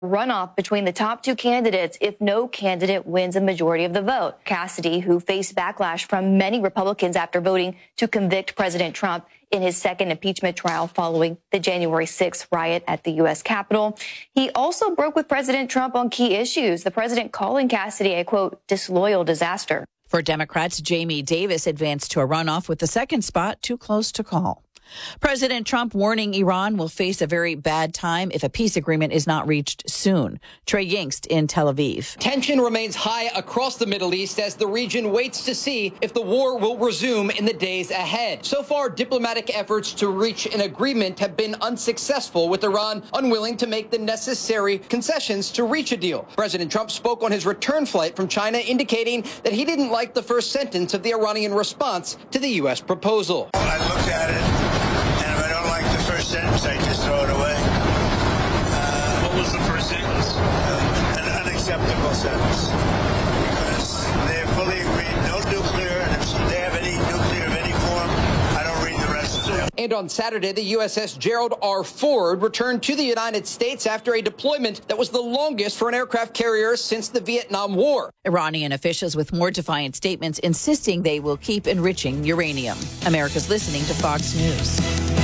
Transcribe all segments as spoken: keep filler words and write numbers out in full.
runoff between the top two candidates if no candidate wins a majority of the vote. Cassidy, who faced backlash from many Republicans after voting to convict President Trump in his second impeachment trial following the January sixth riot at the U S Capitol. He also broke with President Trump on key issues, the president calling Cassidy a, quote, disloyal disaster. For Democrats, Jamie Davis advanced to a runoff with the second spot too close to call. President Trump warning Iran will face a very bad time if a peace agreement is not reached soon. Trey Yingst in Tel Aviv. Tension remains high across the Middle East as the region waits to see if the war will resume in the days ahead. So far, diplomatic efforts to reach an agreement have been unsuccessful, with Iran unwilling to make the necessary concessions to reach a deal. President Trump spoke on his return flight from China, indicating that he didn't like the first sentence of the Iranian response to the U S proposal. I looked at it. Sentence, I just throw it away. Uh, what was the first sentence? Uh, an unacceptable sentence. Because they're fully agreed, no nuclear, and if they have any nuclear of any form, I don't read the rest of it. And on Saturday, the U S S Gerald R. Ford returned to the United States after a deployment that was the longest for an aircraft carrier since the Vietnam War. Iranian officials with more defiant statements insisting they will keep enriching uranium. America's listening to Fox News.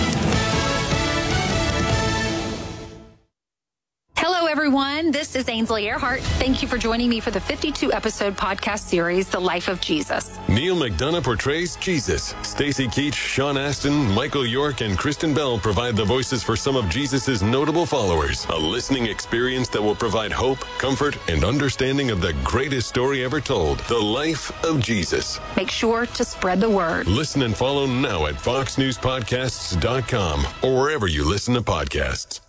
Hello, everyone. This is Ainsley Earhart. Thank you for joining me for the fifty-two episode podcast series, The Life of Jesus. Neil McDonough portrays Jesus. Stacey Keach, Sean Astin, Michael York, and Kristen Bell provide the voices for some of Jesus' notable followers. A listening experience that will provide hope, comfort, and understanding of the greatest story ever told, The Life of Jesus. Make sure to spread the word. Listen and follow now at fox news podcasts dot com or wherever you listen to podcasts.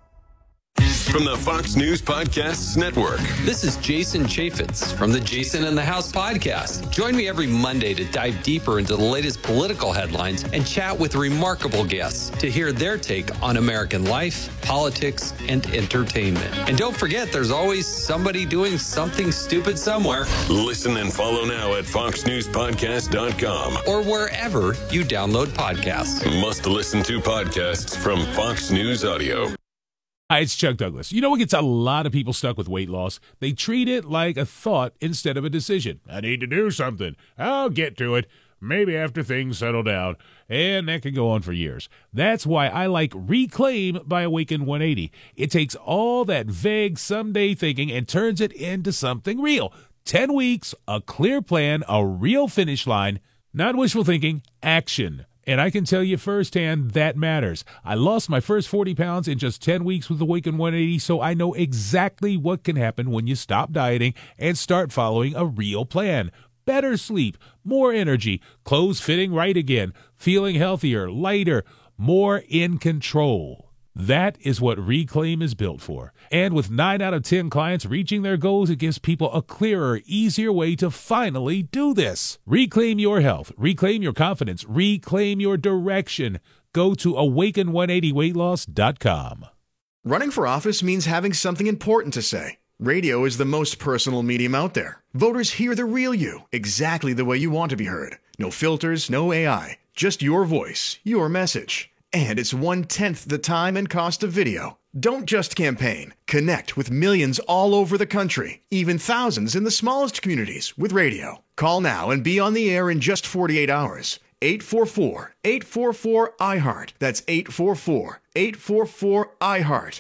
From the Fox News Podcasts Network. This is Jason Chaffetz from the Jason in the House podcast. Join me every Monday to dive deeper into the latest political headlines and chat with remarkable guests to hear their take on American life, politics, and entertainment. And don't forget, there's always somebody doing something stupid somewhere. Listen and follow now at fox news podcast dot com or wherever you download podcasts. Must listen to podcasts from Fox News Audio. Hi, it's Chuck Douglas. You know what gets a lot of people stuck with weight loss? They treat it like a thought instead of a decision. I need to do something. I'll get to it. Maybe after things settle down. And that can go on for years. That's why I like Reclaim by Awaken one eighty. It takes all that vague someday thinking and turns it into something real. Ten weeks, a clear plan, a real finish line. Not wishful thinking, action. And I can tell you firsthand that matters. I lost my first forty pounds in just ten weeks with Awaken one eighty, so I know exactly what can happen when you stop dieting and start following a real plan. Better sleep, more energy, clothes fitting right again, feeling healthier, lighter, more in control. That is what Reclaim is built for. And with nine out of ten clients reaching their goals, it gives people a clearer, easier way to finally do this. Reclaim your health. Reclaim your confidence. Reclaim your direction. Go to awaken one eighty weight loss dot com. Running for office means having something important to say. Radio is the most personal medium out there. Voters hear the real you, exactly the way you want to be heard. No filters, no A I. Just your voice, your message. And it's one-tenth the time and cost of video. Don't just campaign. Connect with millions all over the country, even thousands in the smallest communities with radio. Call now and be on the air in just forty-eight hours. eight four four, eight four four, I heart. That's eight four four, eight four four, I heart.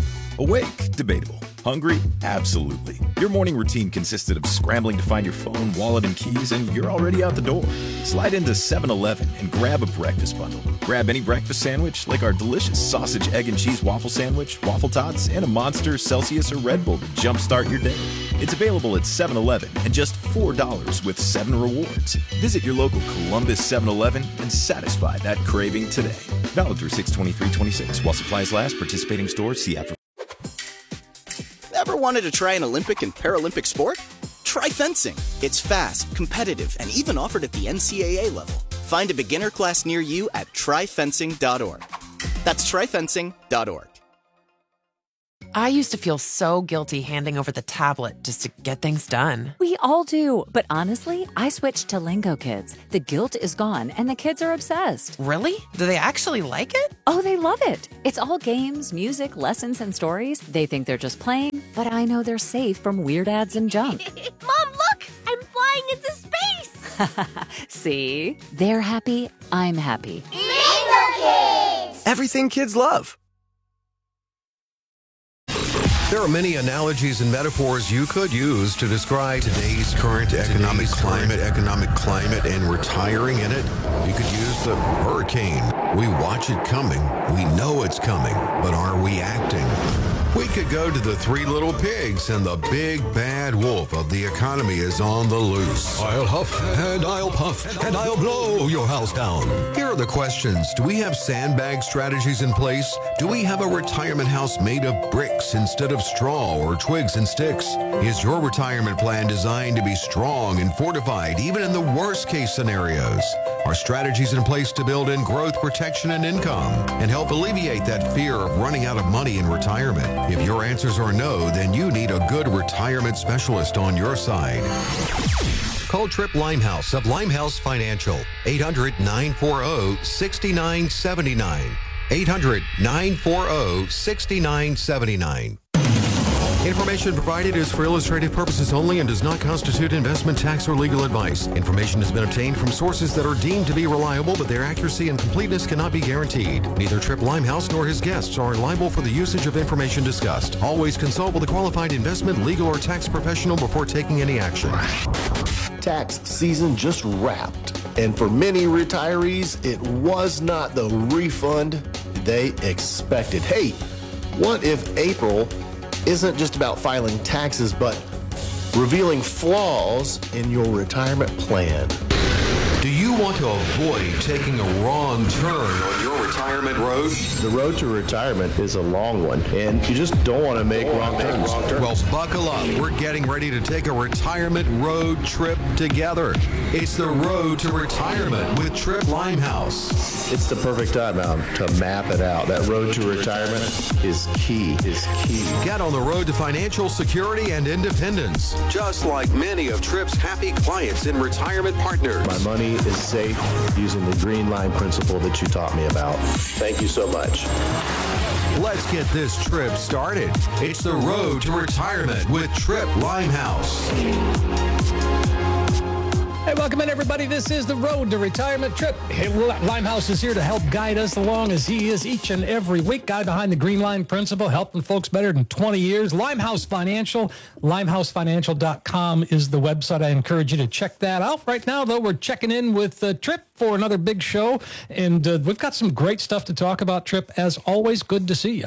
Awake? Debatable. Hungry? Absolutely. Your morning routine consisted of scrambling to find your phone, wallet, and keys, and you're already out the door. Slide into seven eleven and grab a breakfast bundle. Grab any breakfast sandwich, like our delicious sausage, egg, and cheese waffle sandwich, waffle tots, and a Monster, Celsius, or Red Bull to jumpstart your day. It's available at seven eleven and just four dollars with seven rewards. Visit your local Columbus seven eleven and satisfy that craving today. Valid through six twenty-three twenty-six. While supplies last, participating stores, see app for... Ever wanted to try an Olympic and Paralympic sport? Try fencing. It's fast, competitive, and even offered at the N C A A level. Find a beginner class near you at try fencing dot org. That's try fencing dot org. I used to feel so guilty handing over the tablet just to get things done. We all do. But honestly, I switched to Lingo Kids. The guilt is gone and the kids are obsessed. Really? Do they actually like it? Oh, they love it. It's all games, music, lessons, and stories. They think they're just playing, but I know they're safe from weird ads and junk. Mom, look! I'm flying into space! See? They're happy. I'm happy. Lingo Kids! Everything kids love. There are many analogies and metaphors you could use to describe today's current economic climate, economic climate, and retiring in it. You could use the hurricane. We watch it coming. We know it's coming, but are we acting? We could go to the Three Little Pigs, and the big bad wolf of the economy is on the loose. I'll huff and I'll puff and I'll blow your house down. Here are the questions. Do we have sandbag strategies in place? Do we have a retirement house made of bricks instead of straw or twigs and sticks? Is your retirement plan designed to be strong and fortified even in the worst case scenarios? Are strategies in place to build in growth, protection, and income and help alleviate that fear of running out of money in retirement? If your answers are no, then you need a good retirement specialist on your side. Call Tripp Limehouse of Limehouse Financial, eight hundred, nine four zero, six nine seven nine. eight hundred, nine four zero, six nine seven nine. Information provided is for illustrative purposes only and does not constitute investment, tax, or legal advice. Information has been obtained from sources that are deemed to be reliable, but their accuracy and completeness cannot be guaranteed. Neither Tripp Limehouse nor his guests are liable for the usage of information discussed. Always consult with a qualified investment, legal, or tax professional before taking any action. Tax season just wrapped, and for many retirees, it was not the refund they expected. Hey, what if April isn't just about filing taxes, but revealing flaws in your retirement plan? Do you want to avoid taking a wrong turn on your retirement road? The road to retirement is a long one, and you just don't want to make wrong turns. Well, buckle up. We're getting ready to take a retirement road trip together. It's the road to retirement with Tripp Limehouse. It's the perfect time now to map it out. That road to retirement is key, is key. Get on the road to financial security and independence, just like many of Tripp's happy clients and retirement partners. My money is safe using the green line principle that you taught me about. Thank you so much. Let's get this trip started. It's the road to retirement with Tripp Limehouse. Hey, welcome in, everybody. This is the Road to Retirement Trip. Hey, Limehouse is here to help guide us along as he is each and every week. Guy behind the Green Line Principle, helping folks better than twenty years. Limehouse Financial, limehouse financial dot com is the website. I encourage you to check that out. Right now, though, we're checking in with uh, Tripp for another big show, and uh, we've got some great stuff to talk about, Tripp. As always, good to see you.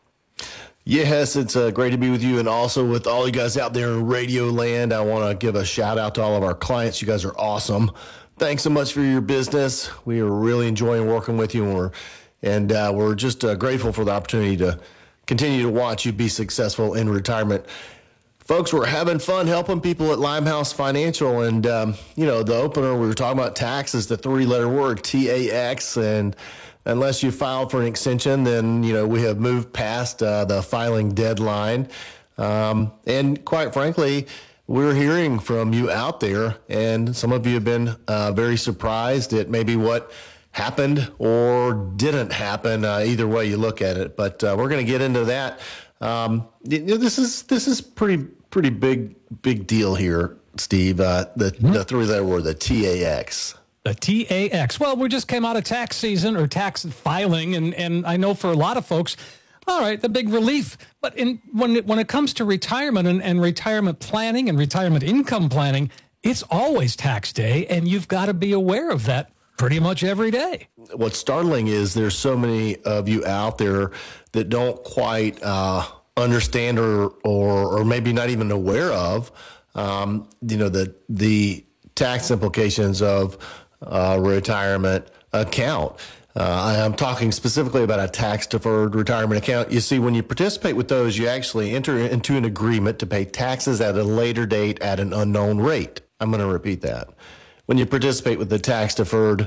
Yes, it's uh, great to be with you, and also with all you guys out there in radio land. I want to give a shout out to all of our clients. You guys are awesome. Thanks so much for your business. We are really enjoying working with you, and we're, and, uh, we're just uh, grateful for the opportunity to continue to watch you be successful in retirement. Folks, we're having fun helping people at Limehouse Financial, and, um, you know, the opener, we were talking about taxes, the three-letter word, T A X, and unless you filed for an extension, then, you know, we have moved past uh, the filing deadline. Um, and quite frankly, we're hearing from you out there, and some of you have been uh, very surprised at maybe what happened or didn't happen, uh, either way you look at it. But uh, we're going to get into that. Um, you know, this is this is pretty pretty big big deal here, Steve. Uh, the mm-hmm. the three-letter word, the T A X. The T A X. Well, we just came out of tax season or tax filing, and, and I know for a lot of folks, all right, the big relief. But in when it, when it comes to retirement and, and retirement planning and retirement income planning, it's always tax day, and you've got to be aware of that pretty much every day. What's startling is there's so many of you out there that don't quite uh, understand or, or or maybe not even aware of, um, you know, the the tax implications of Uh, retirement account. Uh, I'm talking specifically about a tax-deferred retirement account. You see, when you participate with those, you actually enter into an agreement to pay taxes at a later date at an unknown rate. I'm going to repeat that. When you participate with the tax-deferred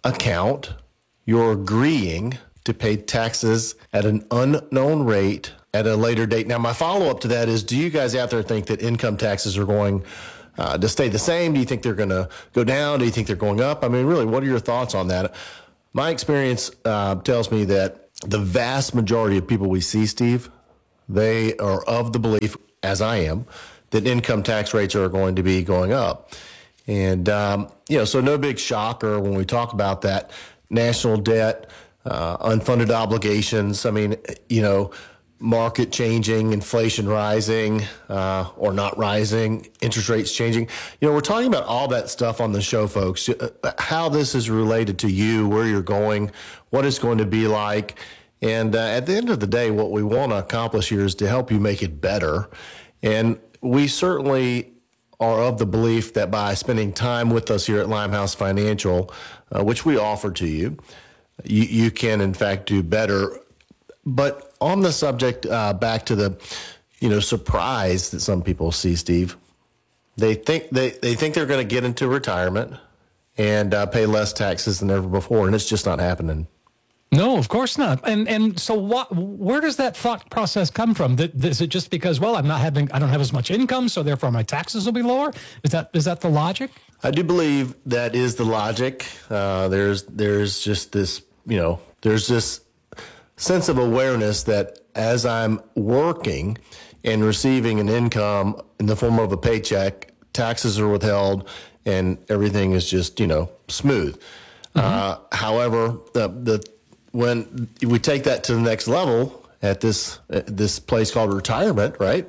account, you're agreeing to pay taxes at an unknown rate at a later date. Now, my follow-up to that is, do you guys out there think that income taxes are going uh, to stay the same? Do you think they're going to go down? Do you think they're going up? I mean, really, what are your thoughts on that? My experience uh, tells me that the vast majority of people we see, Steve, they are of the belief, as I am, that income tax rates are going to be going up. And, um, you know, so no big shocker when we talk about that. National debt, uh, unfunded obligations, I mean, you know, market changing, inflation rising uh, or not rising, interest rates changing. You know, we're talking about all that stuff on the show, folks, how this is related to you, where you're going, what it's going to be like. And uh, at the end of the day, what we want to accomplish here is to help you make it better. And we certainly are of the belief that by spending time with us here at Limehouse Financial, uh, which we offer to you, you, you can, in fact, do better. But on the subject, uh, back to the, you know, surprise that some people see, Steve, they think they, they think they're going to get into retirement and uh, pay less taxes than ever before, and it's just not happening. No, of course not. And and so what? Where does that thought process come from? That, is it just because, well, I'm not having, I don't have as much income, so therefore my taxes will be lower? Is that is that the logic? I do believe that is the logic. Uh, there's there's just this, you know, there's this sense of awareness that as I'm working and receiving an income in the form of a paycheck, taxes are withheld and everything is just, you know, smooth. Mm-hmm. Uh, however, the, the when we take that to the next level at this at this place called retirement, right?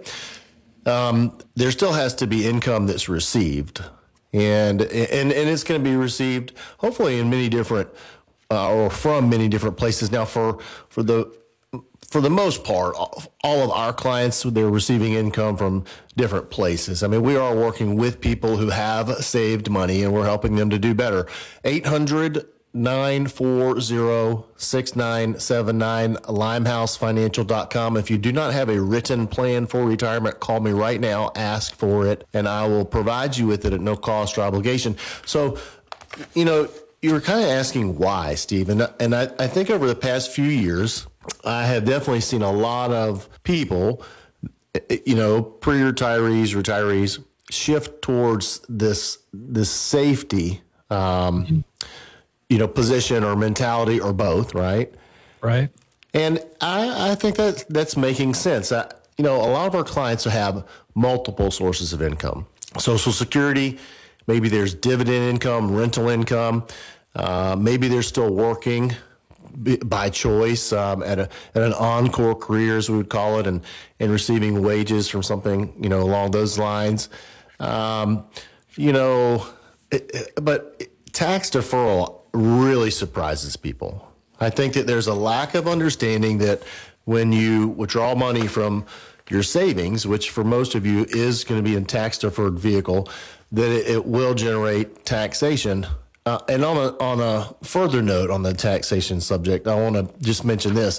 Um, there still has to be income that's received, and and and it's going to be received hopefully in many different uh, or from many different places. Now, for for the for the most part, all of our clients, they're receiving income from different places. I mean, we are working with people who have saved money, and we're helping them to do better. eight hundred, nine four zero, six nine seven nine, limehouse financial dot com. If you do not have a written plan for retirement, call me right now, ask for it, and I will provide you with it at no cost or obligation. So, you know, you were kind of asking why, Steve, and, and I, I think over the past few years, I have definitely seen a lot of people, you know, pre-retirees, retirees, shift towards this this safety, um, you know, position or mentality or both, right? Right. And I, I think that that's making sense. I, you know, a lot of our clients have multiple sources of income. Social Security, maybe there's dividend income, rental income, uh, maybe they're still working by choice um, at a at an encore career, as we would call it, and and receiving wages from something, you know, along those lines. Um, you know, it, it, but tax deferral really surprises people. I think that there's a lack of understanding that when you withdraw money from your savings, which for most of you is going to be in tax deferred vehicle, that it, it will generate taxation. Uh, and on a on a further note on the taxation subject, I want to just mention this.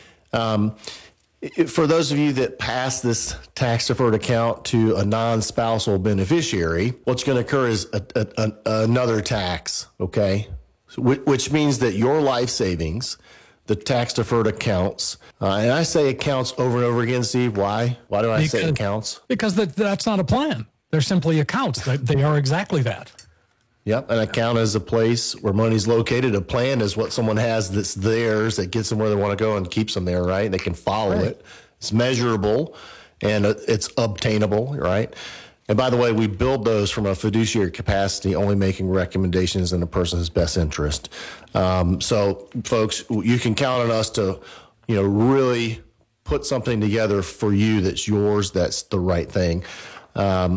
Um, it, for those of you that pass this tax deferred account to a non-spousal beneficiary, what's going to occur is a, a, a, another tax, okay? So, which means that your life savings, the tax deferred accounts, uh, and I say accounts over and over again, Steve. Why? Why do I because, say accounts? Because that, that's not a plan. They're simply accounts. They, they are exactly that. Yep, an account is a place where money's located. A plan is what someone has that's theirs, that gets them where they want to go and keeps them there, right? They can follow right. it. It's measurable, and it's obtainable, right? And by the way, we build those from a fiduciary capacity, only making recommendations in a person's best interest. Um, so, folks, you can count on us to, you know, really put something together for you that's yours, that's the right thing. Um,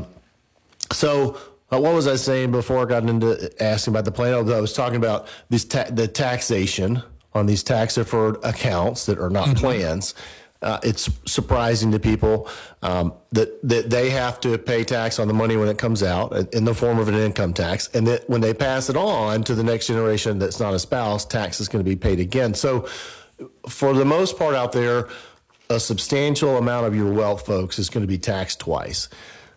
so... Uh, what was I saying before I got into asking about the plan? I was talking about these ta- the taxation on these tax-deferred accounts that are not mm-hmm. plans. Uh, it's surprising to people um, that, that they have to pay tax on the money when it comes out in the form of an income tax. And that when they pass it on to the next generation that's not a spouse, tax is going to be paid again. So for the most part out there, a substantial amount of your wealth, folks, is going to be taxed twice.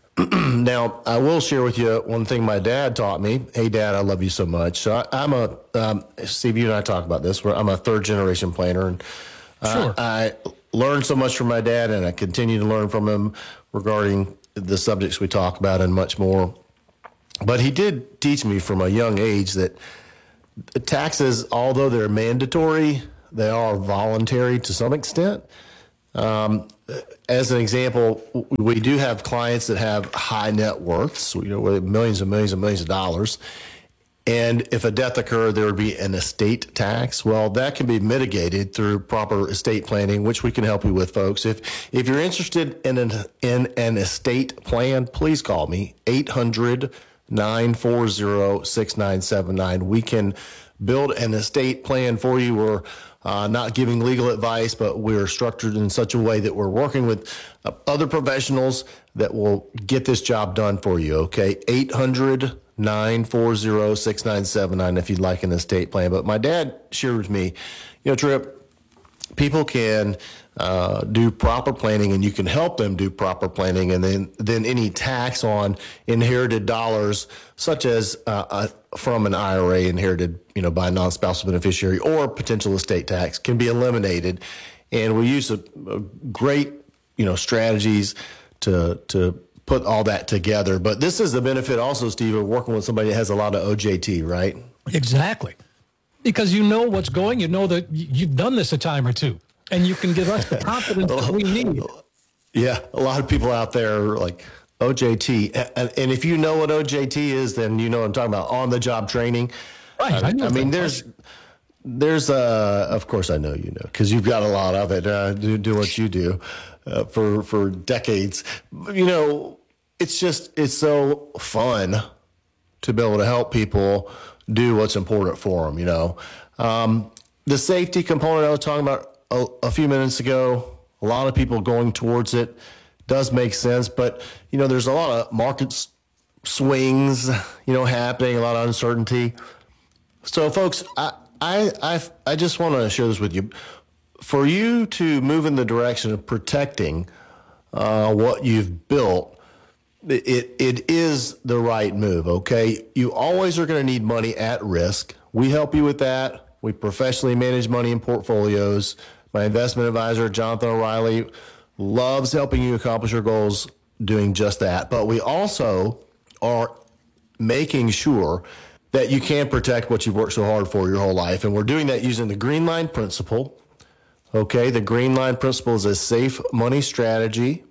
Now, I will share with you one thing my dad taught me. Hey, Dad, I love you so much. So I, I'm a, um, Steve, you and I talk about this. Where I'm a third generation planner. And uh, sure. I, learned so much from my dad, and I continue to learn from him regarding the subjects we talk about and much more. But he did teach me from a young age that taxes, although they're mandatory, they are voluntary to some extent. Um, as an example, we do have clients that have high net worths, you know, with millions and millions and millions of dollars. And if a death occurred, there would be an estate tax. Well, that can be mitigated through proper estate planning, which we can help you with, folks. If if you're interested in an, in an estate plan, please call me, eight hundred, nine four zero, six nine seven nine. We can build an estate plan for you. We're uh, not giving legal advice, but we're structured in such a way that we're working with uh, other professionals that will get this job done for you, okay? eight hundred, nine four zero, six nine seven nine if you'd like an estate plan. But my dad shared with me, you know, Trip, people can uh, do proper planning, and you can help them do proper planning, and then, then any tax on inherited dollars, such as uh, uh, from an I R A inherited, you know, by a non-spousal beneficiary, or potential estate tax, can be eliminated. And we use a, a great, you know, strategies to to put all that together. But this is the benefit also, Steve, of working with somebody that has a lot of O J T, right? Exactly. Because you know what's going, you know that you've done this a time or two, and you can give us the confidence that we need. Yeah, a lot of people out there are like, O J T. And, and if you know what O J T is, then you know what I'm talking about, on-the-job training. Right. Uh, I, I mean, there's, there's uh, of course I know you know, because you've got a lot of it, uh, do, do what you do uh, for, for decades. You know, it's just, it's so fun to be able to help people do what's important for them, you know. Um, the safety component I was talking about a, a few minutes ago, a lot of people going towards it, does make sense, but, you know, there's a lot of market s- swings, you know, happening, a lot of uncertainty. So, folks, I I I, I just want to share this with you. For you to move in the direction of protecting uh, what you've built, It it is the right move, okay? You always are going to need money at risk. We help you with that. We professionally manage money in portfolios. My investment advisor, Jonathan O'Reilly, loves helping you accomplish your goals doing just that. But we also are making sure that you can protect what you've worked so hard for your whole life. And we're doing that using the Green Line Principle, okay? The Green Line Principle is a safe money strategy.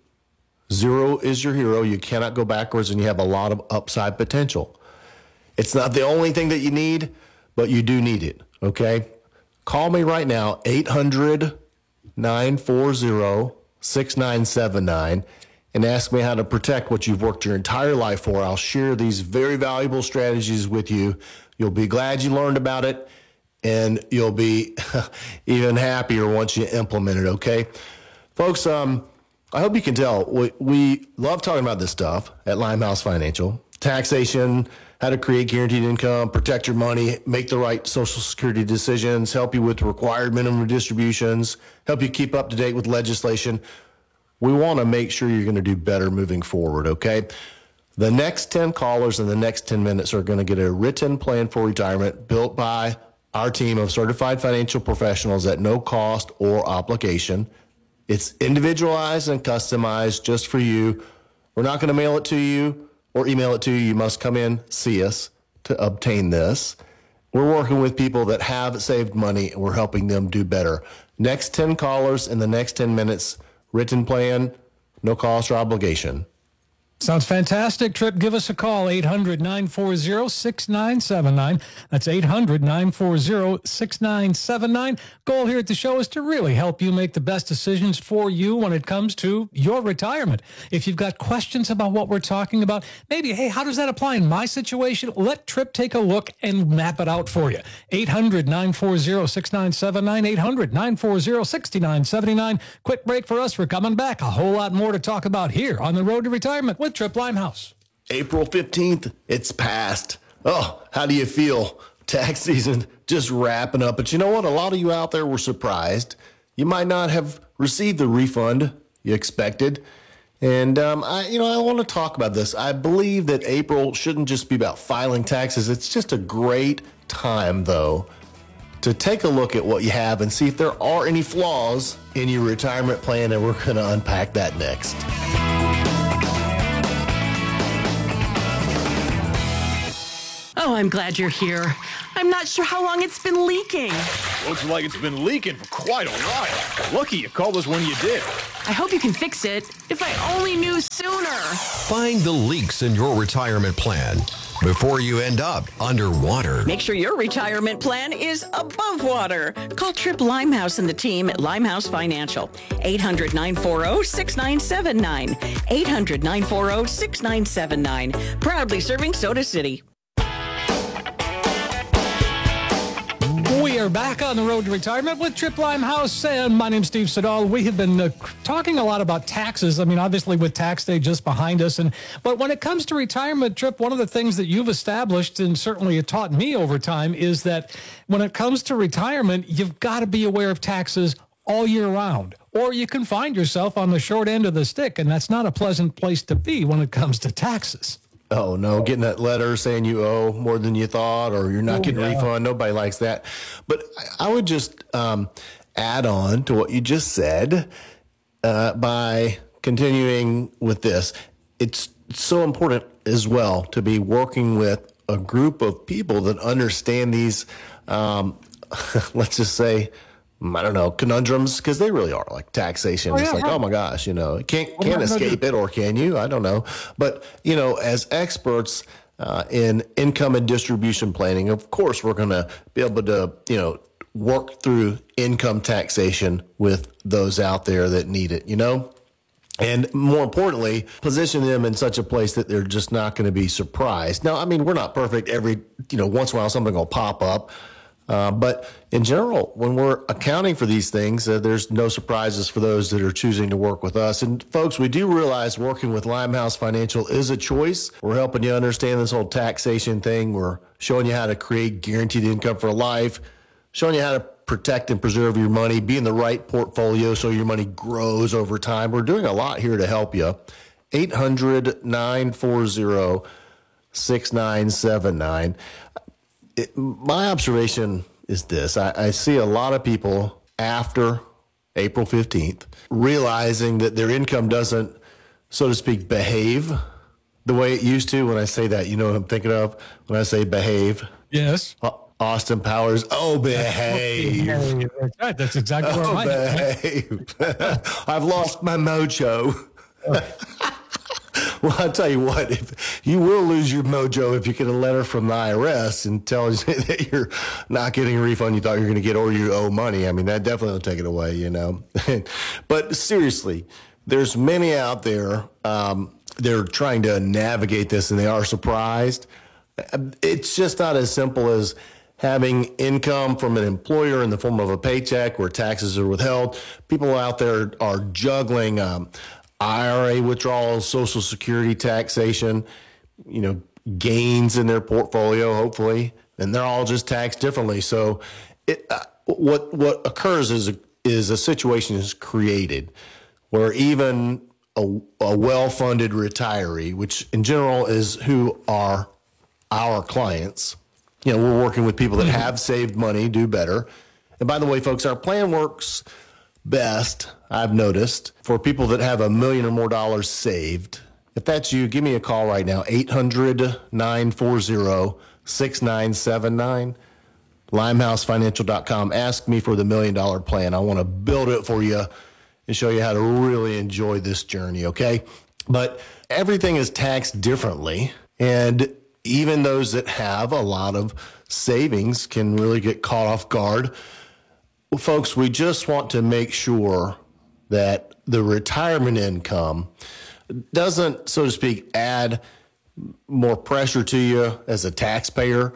Zero is your hero. You cannot go backwards, and you have a lot of upside potential. It's not the only thing that you need, but you do need it, okay? Call me right now, eight hundred, nine four zero, six nine seven nine, and ask me how to protect what you've worked your entire life for. I'll share these very valuable strategies with you. You'll be glad you learned about it, and you'll be even happier once you implement it, okay? Folks, um, I hope you can tell, we, we love talking about this stuff at Limehouse Financial. Taxation, how to create guaranteed income, protect your money, make the right Social Security decisions, help you with required minimum distributions, help you keep up to date with legislation. We want to make sure you're going to do better moving forward, okay? The next ten callers in the next ten minutes are going to get a written plan for retirement built by our team of certified financial professionals at no cost or obligation. It's individualized and customized just for you. We're not going to mail it to you or email it to you. You must come in, see us to obtain this. We're working with people that have saved money, and we're helping them do better. Next ten callers in the next ten minutes, written plan, no cost or obligation. Sounds fantastic. Trip, give us a call, eight hundred, nine four zero, six nine seven nine. That's eight hundred, nine four zero, six nine seven nine. Goal here at the show is to really help you make the best decisions for you when it comes to your retirement. If you've got questions about what we're talking about, maybe, hey, how does that apply in my situation? Let Trip take a look and map it out for you. eight hundred, nine four zero, six nine seven nine, eight hundred, nine four zero, six nine seven nine. Quick break for us. We're coming back. A whole lot more to talk about here on the Road to Retirement with Trip Limehouse. April fifteenth, it's past. Oh, how do you feel? Tax season just wrapping up. But you know what? A lot of you out there were surprised. You might not have received the refund you expected. And, um, I, you know, I want to talk about this. I believe that April shouldn't just be about filing taxes. It's just a great time, though, to take a look at what you have and see if there are any flaws in your retirement plan, and we're going to unpack that next. Oh, I'm glad you're here. I'm not sure how long it's been leaking. Looks like it's been leaking for quite a while. Lucky you called us when you did. I hope you can fix it. If I only knew sooner. Find the leaks in your retirement plan before you end up underwater. Make sure your retirement plan is above water. Call Trip Limehouse and the team at Limehouse Financial. eight hundred, nine four zero, six nine seven nine. eight hundred, nine four zero, six nine seven nine. Proudly serving Soda City. We are back on the road to retirement with Trip Limehouse, and my name's Steve Siddall. We have been uh, talking a lot about taxes. I mean, obviously with tax day just behind us, and but when it comes to retirement, Trip, one of the things that you've established, and certainly it taught me over time, is that when it comes to retirement, you've got to be aware of taxes all year round, or you can find yourself on the short end of the stick, and that's not a pleasant place to be when it comes to taxes. Oh, no, getting that letter saying you owe more than you thought or you're not Oh, getting a yeah. refund. Nobody likes that. But I I would just um, add on to what you just said uh, by continuing with this. It's so important as well to be working with a group of people that understand these, um, let's just say, I don't know, conundrums, because they really are like taxation. Oh, it's yeah, like, right. oh my gosh, you know, can't What am can't I gonna escape do? it, or can you? I don't know. But, you know, as experts uh, in income and distribution planning, of course, we're going to be able to, you know, work through income taxation with those out there that need it, you know? And more importantly, position them in such a place that they're just not going to be surprised. Now, I mean, we're not perfect. Every, you know, once in a while something will pop up. Uh, but in general, when we're accounting for these things, uh, there's no surprises for those that are choosing to work with us. And folks, we do realize working with Limehouse Financial is a choice. We're helping you understand this whole taxation thing. We're showing you how to create guaranteed income for life, showing you how to protect and preserve your money, be in the right portfolio so your money grows over time. We're doing a lot here to help you. eight hundred, nine four zero, six nine seven nine. It, my observation is this. I, I see a lot of people after April fifteenth realizing that their income doesn't, so to speak, behave the way it used to. When I say that, you know what I'm thinking of when I say behave? Yes. Uh, Austin Powers. Oh, behave. That's right. That's exactly where Oh, I'm at. behave. I've lost my mojo. Well, I'll tell you what, if you will lose your mojo if you get a letter from the I R S and tells you that you're not getting a refund you thought you were going to get, or you owe money. I mean, that definitely will take it away, you know. But seriously, there's many out there, um, they're trying to navigate this and they are surprised. It's just not as simple as having income from an employer in the form of a paycheck where taxes are withheld. People out there are juggling um, I R A withdrawals, Social Security taxation, you know, gains in their portfolio, hopefully, and they're all just taxed differently. So it, uh, what what occurs is a, is a situation is created where even a, a well-funded retiree, which in general is who are our clients, you know, we're working with people that have saved money, do better. And by the way, folks, our plan works best, I've noticed, for people that have a million or more dollars saved. If that's you, give me a call right now, eight hundred, nine four zero, six nine seven nine, limehouse financial dot com. Ask me for the million dollar plan. I want to build it for you and show you how to really enjoy this journey, okay? But everything is taxed differently, and even those that have a lot of savings can really get caught off guard. Well, folks, we just want to make sure that the retirement income doesn't, so to speak, add more pressure to you as a taxpayer.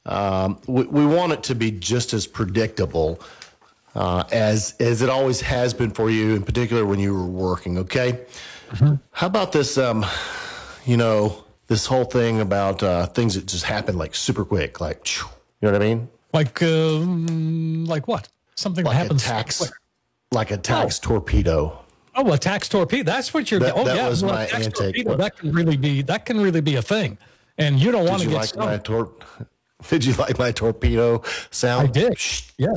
Um, we, we want it to be just as predictable uh, as as it always has been for you, in particular when you were working, okay? Mm-hmm. How about this, um, you know, this whole thing about uh, things that just happen like super quick, like, you know what I mean? Like, um, like what? Something like that happens a tax, quick. like a tax oh. torpedo. Oh, a tax torpedo. That's what you're. That, oh, that yeah. was well, my a tax intake. torpedo, that can really be. That can really be a thing, and you don't want Did to you get like my started. tor- Did you like my torpedo sound? I did. Yeah.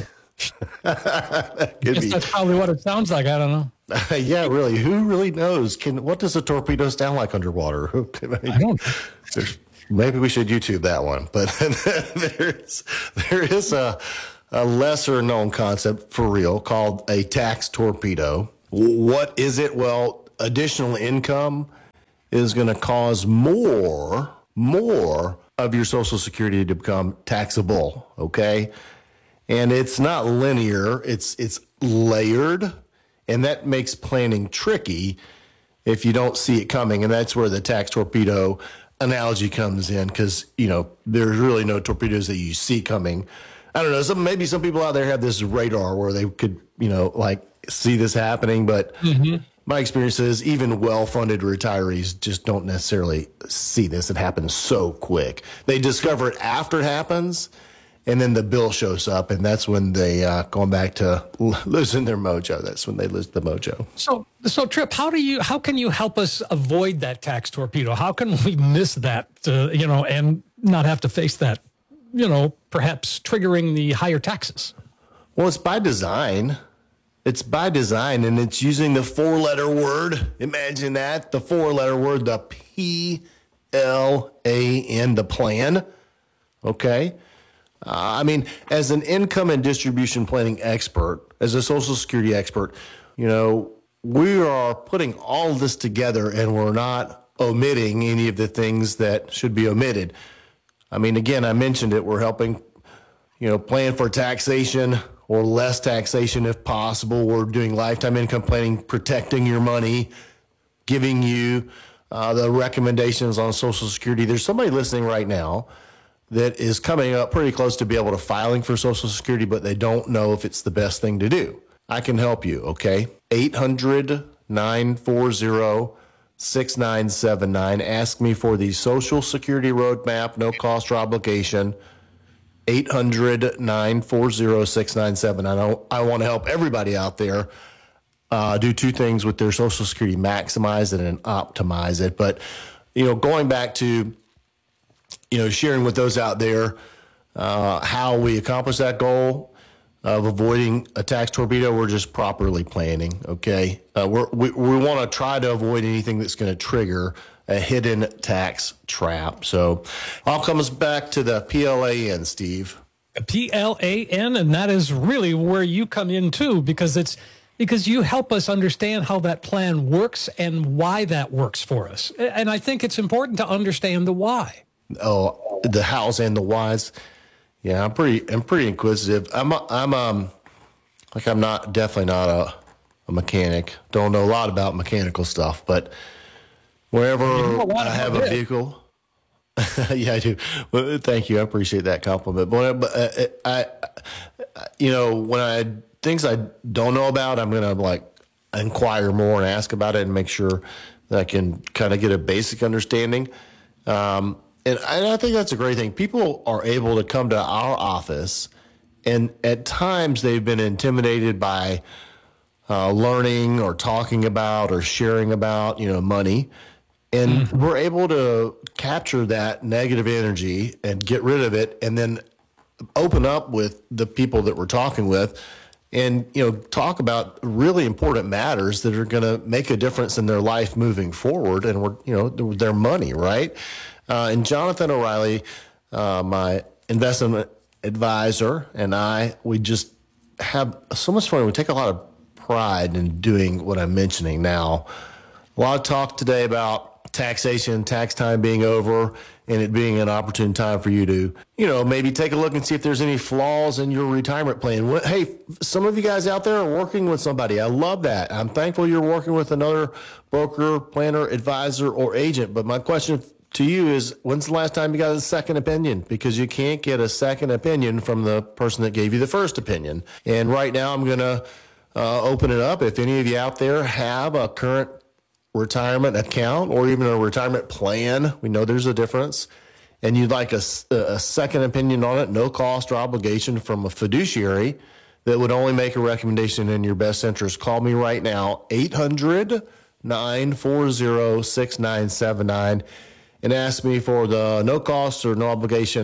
Could Guess be. that's probably what it sounds like. I don't know. Yeah, really. Who really knows? Can what does a torpedo sound like underwater? I don't. There's, maybe we should YouTube that one. But there's there is a a lesser known concept for real called a tax torpedo. What is it? Well, additional income is going to cause more more of your Social Security to become taxable. Okay, and it's not linear. It's it's layered. And that makes planning tricky if you don't see it coming. And that's where the tax torpedo analogy comes in, because, you know, there's really no torpedoes that you see coming. I don't know. Some, maybe some people out there have this radar where they could, you know, like see this happening. But mm-hmm. my experience is even well-funded retirees just don't necessarily see this. It happens so quick. They discover it after it happens. And then the bill shows up, and that's when they uh, going back to losing their mojo. That's when they lose the mojo. So, so Trip, how do you, how can you help us avoid that tax torpedo? How can we miss that, uh, you know, and not have to face that, you know, perhaps triggering the higher taxes? Well, it's by design. It's by design, and it's using the four-letter word. Imagine that, the four-letter word, the P L A N, the plan. Okay. Uh, I mean, as an income and distribution planning expert, as a Social Security expert, you know, we are putting all of this together and we're not omitting any of the things that should be omitted. I mean, again, I mentioned it. We're helping, you know, plan for taxation or less taxation if possible. We're doing lifetime income planning, protecting your money, giving you uh, the recommendations on Social Security. There's somebody listening right now that is coming up pretty close to be able to filing for Social Security, but they don't know if it's the best thing to do. I can help you, okay? eight hundred, nine four zero, six nine seven nine. Ask me for the Social Security Roadmap, no cost or obligation. eight hundred, nine four zero, six nine seven nine. I don't, I want to help everybody out there uh, do two things with their Social Security: maximize it and optimize it. But, you know, going back to you know, sharing with those out there uh, how we accomplish that goal of avoiding a tax torpedo. We're just properly planning, okay? Uh, we're, we we want to try to avoid anything that's going to trigger a hidden tax trap. So all comes back to the P L A N, Steve. P L A N, and that is really where you come in too, because it's because you help us understand how that plan works and why that works for us. And I think it's important to understand the why. Oh, the hows and the whys. Yeah, I'm pretty. I'm pretty inquisitive. I'm. A, I'm. Um. Like I'm not. Definitely not a, a mechanic. Don't know a lot about mechanical stuff, but wherever I have a vehicle, yeah, I do. Well, thank you. I appreciate that compliment. But, but uh, I, I, you know, when I things I don't know about, I'm gonna like inquire more and ask about it and make sure that I can kind of get a basic understanding. Um. And I think that's a great thing. People are able to come to our office, and at times they've been intimidated by uh, learning or talking about or sharing about, you know, money. And mm-hmm. we're able to capture that negative energy and get rid of it, and then open up with the people that we're talking with and, you know, talk about really important matters that are going to make a difference in their life moving forward. And we're, you know, their money, right? Uh, and Jonathan O'Reilly, uh, my investment advisor, and I, we just have so much fun. We take a lot of pride in doing what I'm mentioning now. A lot of talk today about taxation, tax time being over, and it being an opportune time for you to, you know, maybe take a look and see if there's any flaws in your retirement plan. Hey, some of you guys out there are working with somebody. I love that. I'm thankful you're working with another broker, planner, advisor, or agent. But my question to you is, when's the last time you got a second opinion? Because you can't get a second opinion from the person that gave you the first opinion. And right now I'm going to uh, open it up. If any of you out there have a current retirement account or even a retirement plan, we know there's a difference, and you'd like a, a second opinion on it, no cost or obligation from a fiduciary that would only make a recommendation in your best interest, call me right now, eight hundred, nine four zero, six nine seven nine. And ask me for the no cost or no obligation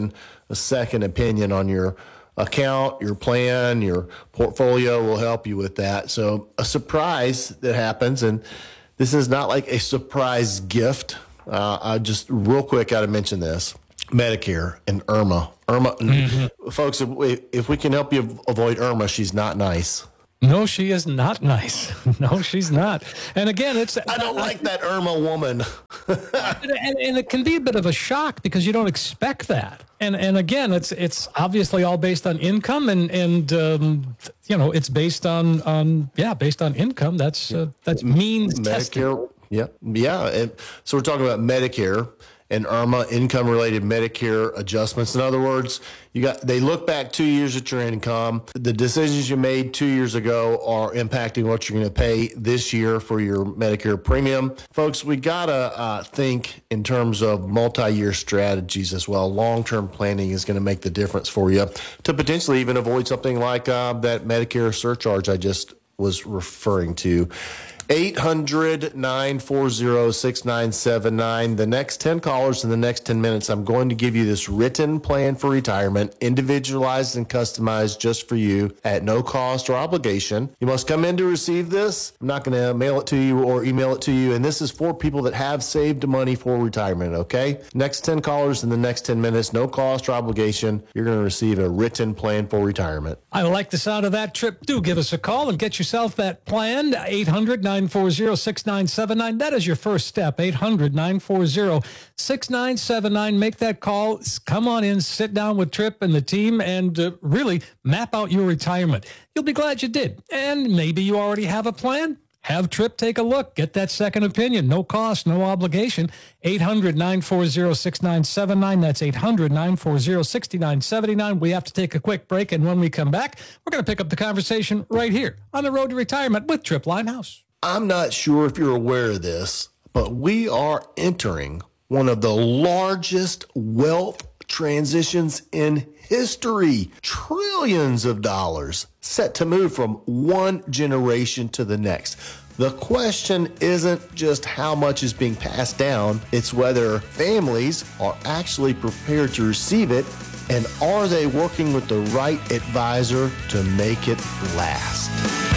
a second opinion on your account, your plan, your portfolio will help you with that. So a surprise that happens, and this is not like a surprise gift. Uh, I just real quick got to mention this. Medicare and Irma. Irma, mm-hmm. Folks, if we, if we can help you avoid Irma, she's not nice. No, she is not nice. No, she's not. And again, it's... I don't I, like that Irma woman. and, and it can be a bit of a shock because you don't expect that. And and again, it's it's obviously all based on income, and and um, you know it's based on on yeah based on income. That's uh, that's means Medicare. testing. Yeah, yeah. And so we're talking about Medicare and Irma, income-related Medicare adjustments. In other words, you got they look back two years at your income. The decisions you made two years ago are impacting what you're going to pay this year for your Medicare premium. Folks, we got to uh, think in terms of multi-year strategies as well. Long-term planning is going to make the difference for you to potentially even avoid something like uh, that Medicare surcharge I just was referring to. eight hundred, nine four zero, six nine seven nine. The next ten callers in the next ten minutes, I'm going to give you this written plan for retirement, individualized and customized just for you at no cost or obligation. You must come in to receive this. I'm not going to mail it to you or email it to you. And this is for people that have saved money for retirement, okay? Next ten callers in the next ten minutes, no cost or obligation. You're going to receive a written plan for retirement. I like the sound of that, Trip. Do give us a call and get yourself that plan. eight hundred, nine four zero, six nine seven nine. That is your first step. eight hundred, nine four zero, six nine seven nine. Make that call. Come on in, sit down with Trip and the team, and uh, really map out your retirement. You'll be glad you did. And maybe you already have a plan. Have Trip take a look. Get that second opinion. No cost, no obligation. eight hundred, nine four zero, six nine seven nine. That's eight hundred, nine four zero, six nine seven nine. We have to take a quick break, and when we come back, we're going to pick up the conversation right here on the Road to Retirement with Trip Limehouse. I'm not sure if you're aware of this, but we are entering one of the largest wealth transitions in history. Trillions of dollars set to move from one generation to the next. The question isn't just how much is being passed down, it's whether families are actually prepared to receive it, and are they working with the right advisor to make it last.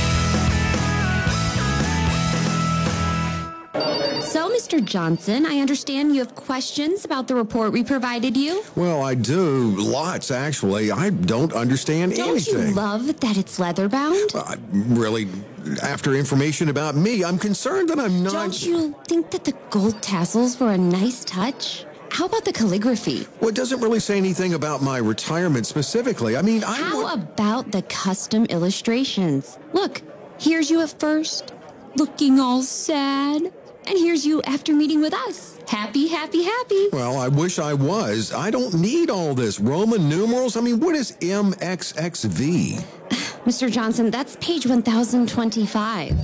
So, Mister Johnson, I understand you have questions about the report we provided you? Well, I do. Lots, actually. I don't understand don't anything. Don't you love that it's leather-bound? Uh, really, after information about me, I'm concerned that I'm not... Don't you think that the gold tassels were a nice touch? How about the calligraphy? Well, it doesn't really say anything about my retirement specifically. I mean, I... How want... about the custom illustrations? Look, here's you at first, looking all sad. And here's you after meeting with us. Happy, happy, happy. Well, I wish I was. I don't need all this Roman numerals. I mean, what is M X X V? Mister Johnson, that's page one thousand twenty-five.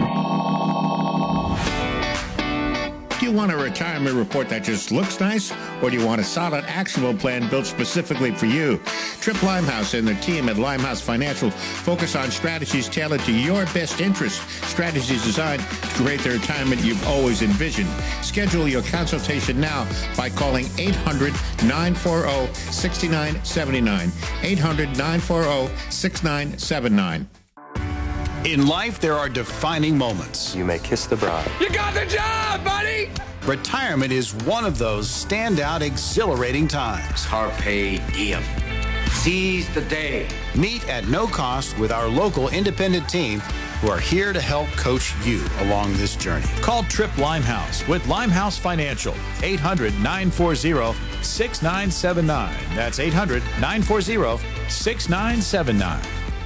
Do you want a retirement report that just looks nice, or do you want a solid, actionable plan built specifically for you? Trip Limehouse and the team at Limehouse Financial focus on strategies tailored to your best interests, strategies designed to create the retirement you've always envisioned. Schedule your consultation now by calling eight hundred, nine four zero, six nine seven nine, eight hundred, nine four zero, six nine seven nine. In life, there are defining moments. You may kiss the bride. You got the job, buddy! Retirement is one of those standout, exhilarating times. Carpe diem. Seize the day. Meet at no cost with our local independent team who are here to help coach you along this journey. Call Trip Limehouse with Limehouse Financial, eight hundred, nine four zero, six nine seven nine. That's eight hundred, nine four zero, six nine seven nine.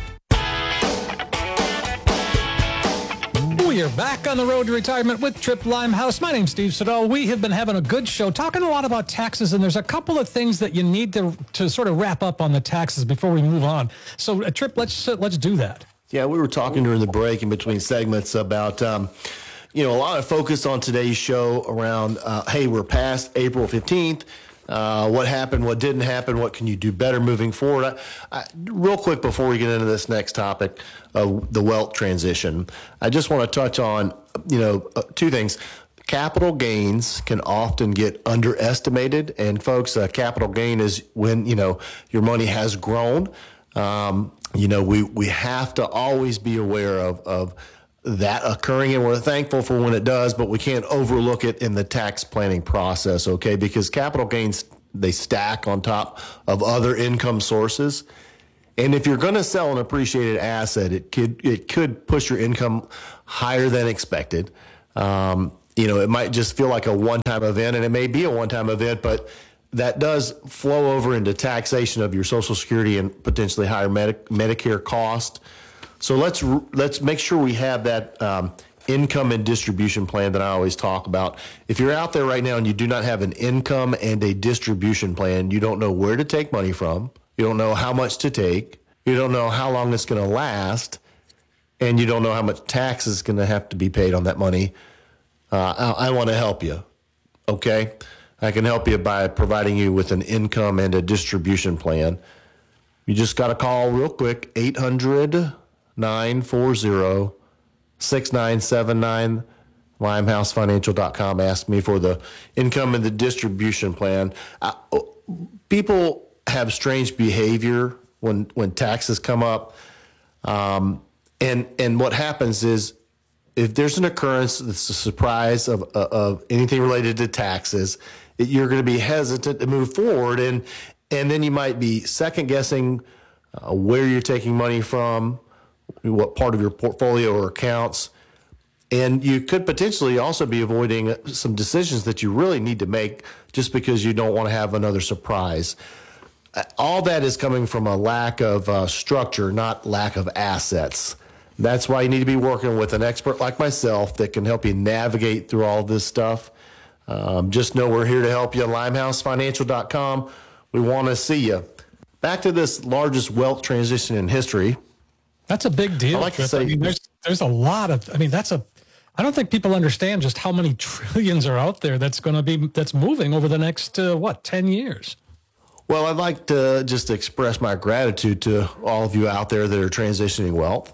We are back on the Road to Retirement with Trip Limehouse. My name's Steve Siddall. We have been having a good show, talking a lot about taxes, and there's a couple of things that you need to to sort of wrap up on the taxes before we move on. So, uh, Trip, let's uh, let's do that. Yeah, we were talking during the break in between segments about, um, you know, a lot of focus on today's show around, uh, hey, we're past April fifteenth. Uh, what happened, what didn't happen, what can you do better moving forward? I, I, real quick before we get into this next topic of the wealth transition, I just want to touch on, you know, uh, two things. capital gains can often get underestimated. And folks, uh, capital gain is when, you know, your money has grown. Um, you know, we, we have to always be aware of, of that occurring, and we're thankful for when it does, but we can't overlook it in the tax planning process, okay? Because capital gains, they stack on top of other income sources. And if you're going to sell an appreciated asset, it could it could push your income higher than expected. Um, you know, it might just feel like a one-time event, and it may be a one-time event, but that does flow over into taxation of your Social Security and potentially higher Medi- Medicare cost. So let's let's make sure we have that um, income and distribution plan that I always talk about. If you're out there right now and you do not have an income and a distribution plan, you don't know where to take money from, you don't know how much to take, you don't know how long it's going to last, and you don't know how much tax is going to have to be paid on that money, uh, I, I want to help you, okay? I can help you by providing you with an income and a distribution plan. You just got to call real quick, eight hundred, nine four zero, six nine seven nine, limehouse financial dot com. Ask me for the income and the distribution plan. Uh, people have strange behavior when when taxes come up. Um, and and what happens is, if there's an occurrence that's a surprise of, of anything related to taxes, you're going to be hesitant to move forward. And, and then you might be second guessing uh, where you're taking money from, what part of your portfolio or accounts. And you could potentially also be avoiding some decisions that you really need to make just because you don't want to have another surprise. All that is coming from a lack of uh, structure, not lack of assets. That's why you need to be working with an expert like myself that can help you navigate through all this stuff. Um, just know we're here to help you at limehouse financial dot com. We want to see you. Back to this largest wealth transition in history. That's a big deal. I like to Trip. say, I mean, there's, there's a lot of, I mean, that's a, I don't think people understand just how many trillions are out there that's going to be, that's moving over the next, uh, what, ten years? Well, I'd like to just express my gratitude to all of you out there that are transitioning wealth.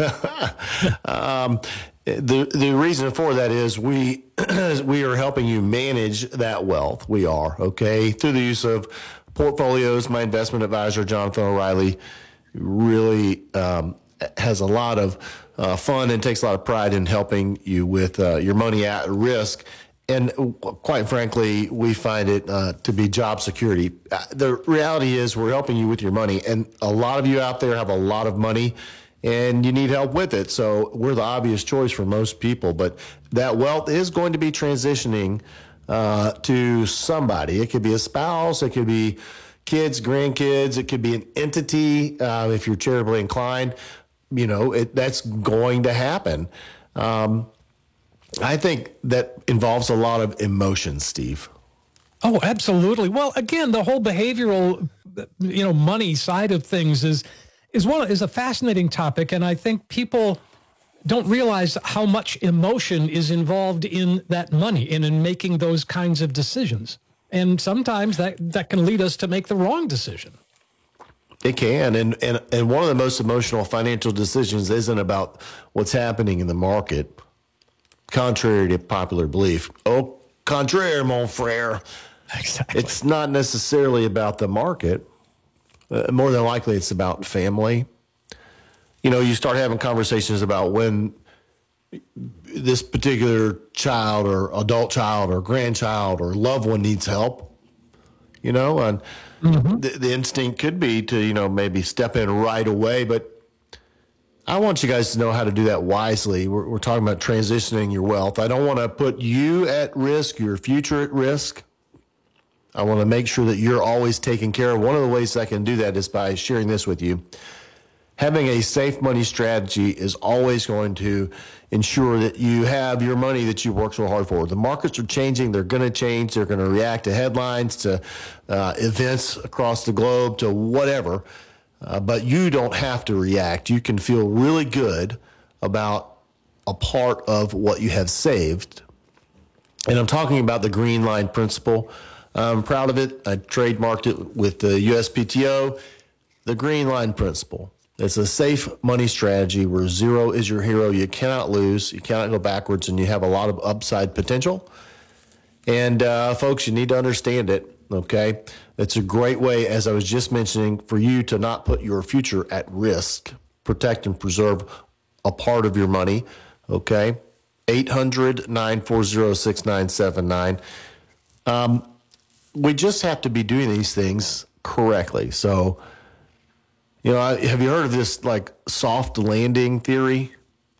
um, the the reason for that is we we are helping you manage that wealth. We are, okay, through the use of portfolios. My investment advisor, Jonathan O'Reilly, really um, has a lot of uh, fun and takes a lot of pride in helping you with uh, your money at risk. And quite frankly, we find it uh, to be job security. The reality is we're helping you with your money. And a lot of you out there have a lot of money and you need help with it. So we're the obvious choice for most people. But that wealth is going to be transitioning uh, to somebody. It could be a spouse. It could be kids, grandkids. It could be an entity. Uh, if you're charitably inclined, you know, it, that's going to happen. Um, I think that involves a lot of emotion, Steve. Oh, absolutely. Well, again, the whole behavioral, you know, money side of things is is one is a fascinating topic, and I think people don't realize how much emotion is involved in that money and in making those kinds of decisions. And sometimes that, that can lead us to make the wrong decision. It can, and, and and one of the most emotional financial decisions isn't about what's happening in the market. Contrary to popular belief. Au contraire, mon frère. Exactly. It's not necessarily about the market. Uh, more than likely, it's about family. You know, you start having conversations about when this particular child or adult child or grandchild or loved one needs help, you know, and mm-hmm. the, the instinct could be to, you know, maybe step in right away, but I want you guys to know how to do that wisely. We're, we're talking about transitioning your wealth. I don't want to put you at risk, your future at risk. I want to make sure that you're always taken care of. One of the ways I can do that is by sharing this with you. Having a safe money strategy is always going to ensure that you have your money that you work so hard for. The markets are changing. They're going to change. They're going to react to headlines, to uh, events across the globe, to whatever. Uh, but you don't have to react. You can feel really good about a part of what you have saved. And I'm talking about the Green Line Principle. I'm proud of it. I trademarked it with the U S P T O, the Green Line Principle. It's a safe money strategy where zero is your hero. You cannot lose. You cannot go backwards, and you have a lot of upside potential. And, uh, folks, you need to understand it, okay? It's a great way, as I was just mentioning, for you to not put your future at risk. Protect and preserve a part of your money, okay? eight hundred, nine four zero, six nine seven nine. Um, we just have to be doing these things correctly. So, you know, have you heard of this, like, soft landing theory?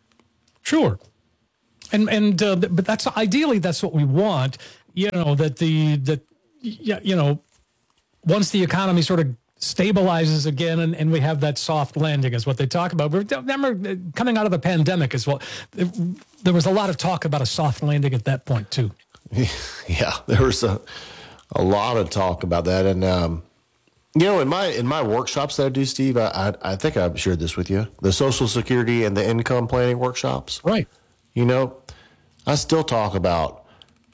Sure. And, and uh, but that's ideally, that's what we want, you know, that the, that, you know, once the economy sort of stabilizes again and, and we have that soft landing is what they talk about. Remember, coming out of the pandemic as well, there was a lot of talk about a soft landing at that point, too. Yeah, there was a, a lot of talk about that. And, um, you know, in my in my workshops that I do, Steve, I, I I think I've shared this with you, the Social Security and the income planning workshops. Right. You know, I still talk about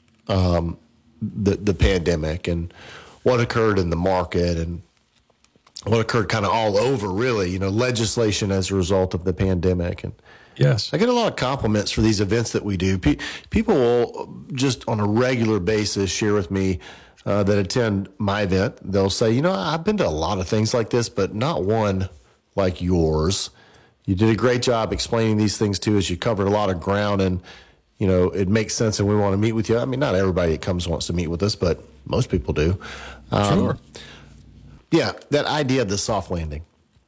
um, the the pandemic and what occurred in the market and what occurred kind of all over, really. You know, legislation as a result of the pandemic. And yes, I get a lot of compliments for these events that we do. Pe- people will just on a regular basis share with me. Uh, that attend my event, they'll say, you know, I've been to a lot of things like this, but not one like yours. You did a great job explaining these things to us. You covered a lot of ground, and, you know, it makes sense, and we want to meet with you. I mean, not everybody that comes wants to meet with us, but most people do. Um, sure. Yeah, that idea of the soft landing,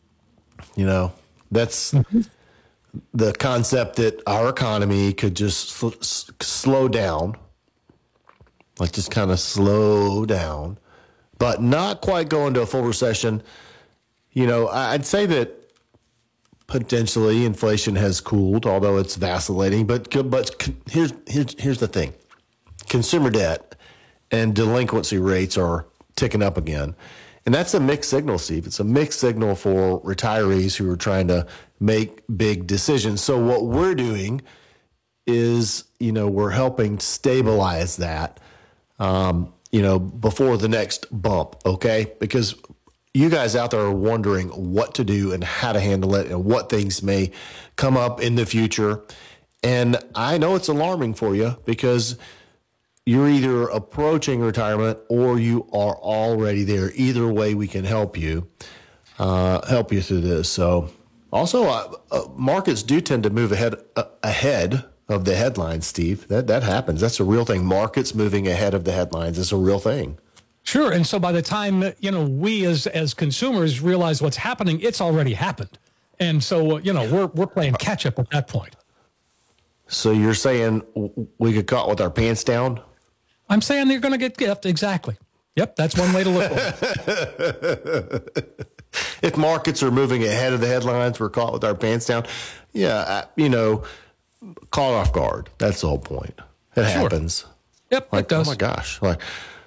you know, that's mm-hmm. the concept that our economy could just sl- s- slow down. Like just kind of slow down, but not quite go into a full recession. You know, I'd say that potentially inflation has cooled, although it's vacillating. But but here's here's here's the thing: consumer debt and delinquency rates are ticking up again, and that's a mixed signal, Steve. It's a mixed signal for retirees who are trying to make big decisions. So what we're doing is, you know, we're helping stabilize that. Um, you know, before the next bump, okay? Because you guys out there are wondering what to do and how to handle it and what things may come up in the future. And I know it's alarming for you because you're either approaching retirement or you are already there. Either way, we can help you, uh, help you through this. So also, uh, uh, markets do tend to move ahead, uh, ahead of the headlines, Steve. That that happens. That's a real thing. Markets moving ahead of the headlines is a real thing. Sure. And so by the time, you know, we as as consumers realize what's happening, it's already happened. And so, you know, we're we're playing catch up at that point. So you're saying we get caught with our pants down? I'm saying they're going to get gift. Exactly. Yep. That's one way to look at it. If markets are moving ahead of the headlines, we're caught with our pants down. Yeah. You know, caught off guard. That's the whole point. It sure. happens. Yep, like, it does. Oh my gosh. Like,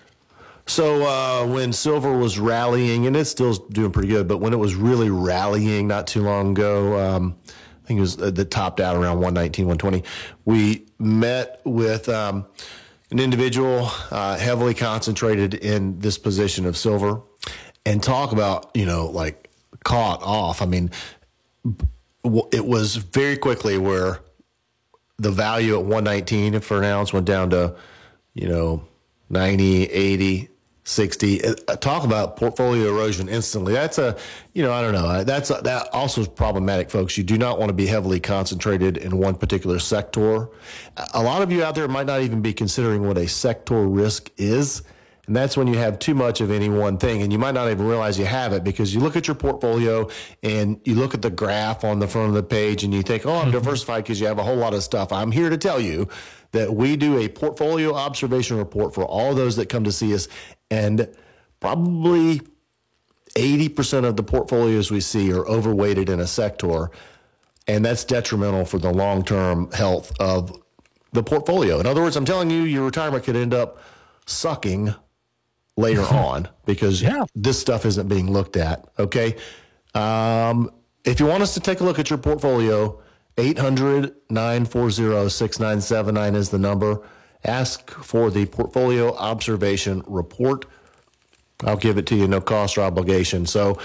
so uh, when silver was rallying, and it's still doing pretty good, but when it was really rallying not too long ago, um, I think it was uh, that topped out around one nineteen, one twenty. We met with um, an individual uh, heavily concentrated in this position of silver, and talk about, you know, like caught off. I mean, it was very quickly where the value at one nineteen for an ounce went down to, you know, ninety, eighty, sixty. Talk about portfolio erosion instantly. That's a, you know, I don't know. That's a, that also is problematic, folks. You do not want to be heavily concentrated in one particular sector. A lot of you out there might not even be considering what a sector risk is. And that's when you have too much of any one thing, and you might not even realize you have it because you look at your portfolio and you look at the graph on the front of the page and you think, oh, I'm diversified because you have a whole lot of stuff. I'm here to tell you that we do a portfolio observation report for all those that come to see us, and probably eighty percent of the portfolios we see are overweighted in a sector, and that's detrimental for the long-term health of the portfolio. In other words, I'm telling you, your retirement could end up sucking later on because yeah. this stuff isn't being looked at. Okay. Um, if you want us to take a look at your portfolio, eight hundred, nine four zero, six nine seven nine is the number. Ask for the portfolio observation report. I'll give it to you, no cost or obligation. So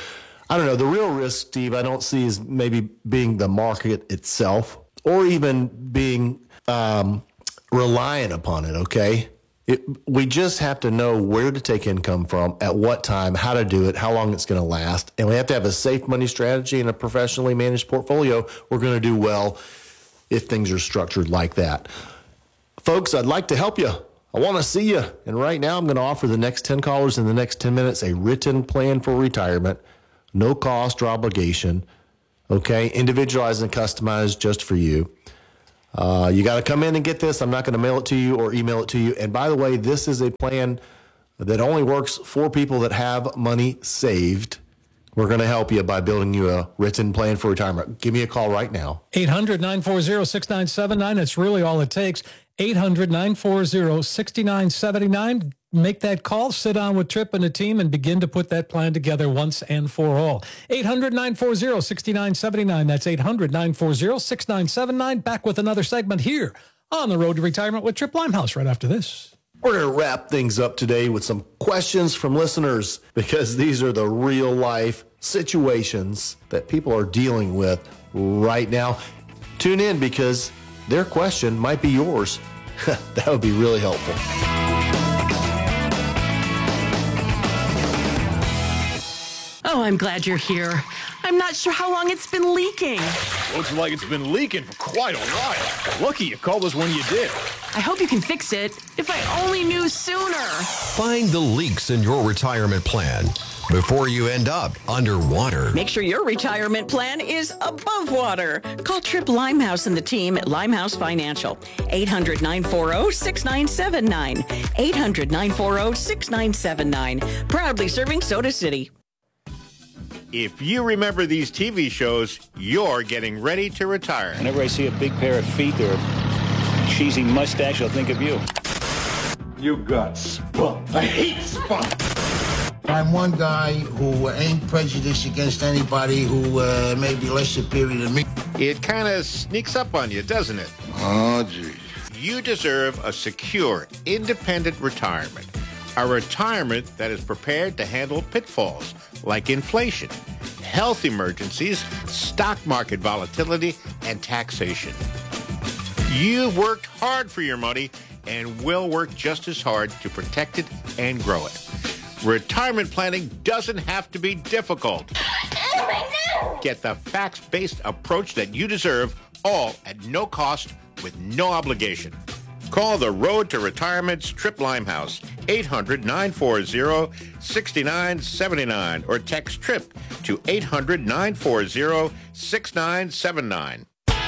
I don't know. The real risk, Steve, I don't see is maybe being the market itself or even being um, reliant upon it, okay? It, we just have to know where to take income from, at what time, how to do it, how long it's going to last. And we have to have a safe money strategy and a professionally managed portfolio. We're going to do well if things are structured like that. Folks, I'd like to help you. I want to see you. And right now I'm going to offer the next ten callers in the next ten minutes a written plan for retirement. No cost or obligation, okay? Individualized and customized just for you. Uh, you got to come in and get this. I'm not going to mail it to you or email it to you. And by the way, this is a plan that only works for people that have money saved. We're going to help you by building you a written plan for retirement. Give me a call right now. eight hundred, nine four zero, six nine seven nine. That's really all it takes. eight hundred, nine four zero, six nine seven nine. Make that call, sit down with Tripp and the team, and begin to put that plan together once and for all. eight hundred, nine four zero, six nine seven nine. That's eight hundred, nine four zero, six nine seven nine. Back with another segment here on The Road to Retirement with Tripp Limehouse right after this. We're going to wrap things up today with some questions from listeners because these are the real life situations that people are dealing with right now. Tune in because their question might be yours. That would be really helpful. Oh, I'm glad you're here. I'm not sure how long it's been leaking. Looks like it's been leaking for quite a while. Lucky you called us when you did. I hope you can fix it. If I only knew sooner. Find the leaks in your retirement plan before you end up underwater. Make sure your retirement plan is above water. Call Tripp Limehouse and the team at Limehouse Financial. eight hundred, nine four zero, six nine seven nine. eight hundred, nine four zero, six nine seven nine. Proudly serving Soda City. If you remember these T V shows, you're getting ready to retire. Whenever I see a big pair of feet or a cheesy mustache, I'll think of you. You got spunk. I hate spunk. I'm one guy who ain't prejudiced against anybody who uh, may be less superior than me. It kind of sneaks up on you, doesn't it? Oh, gee. You deserve a secure, independent retirement. A retirement that is prepared to handle pitfalls like inflation, health emergencies, stock market volatility, and taxation. You've worked hard for your money and will work just as hard to protect it and grow it. Retirement planning doesn't have to be difficult. Get the facts-based approach that you deserve, all at no cost with no obligation. Call the Road to Retirement's Tripp Limehouse, eight hundred, nine four zero, six nine seven nine, or text TRIP to eight hundred, nine four zero, six nine seven nine.